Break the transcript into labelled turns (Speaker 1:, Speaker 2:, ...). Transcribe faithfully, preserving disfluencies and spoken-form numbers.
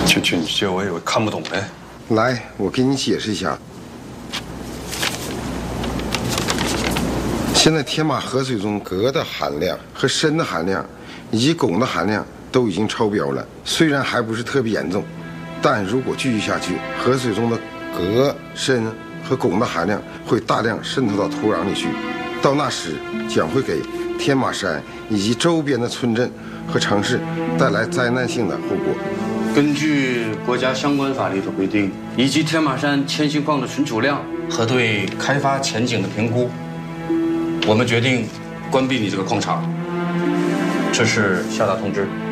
Speaker 1: 这这这我以为看不懂呢。
Speaker 2: 来，我给你解释一下。现在天马河水中镉的含量和砷的含量以及汞的含量都已经超标了，虽然还不是特别严重，但如果继续下去，河水中的镉、砷和汞的含量会大量渗透到土壤里去，到那时将会给天马山以及周边的村镇和城市带来灾难性的后果。
Speaker 3: 根据国家相关法律的规定，以及天马山铅锌矿的存储量和对开发前景的评估，我们决定关闭你这个矿场。这是下达通知。